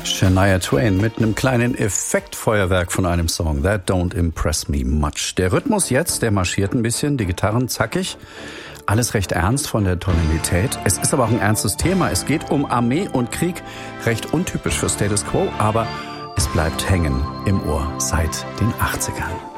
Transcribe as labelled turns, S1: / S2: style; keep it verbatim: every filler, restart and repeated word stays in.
S1: Shania Twain mit einem kleinen Effektfeuerwerk von einem Song. That don't impress me much. Der Rhythmus jetzt, der marschiert ein bisschen, die Gitarren zackig. Alles recht ernst von der Tonalität. Es ist aber auch ein ernstes Thema. Es geht um Armee und Krieg. Recht untypisch für Status Quo, aber es bleibt hängen im Ohr seit den achtzigern.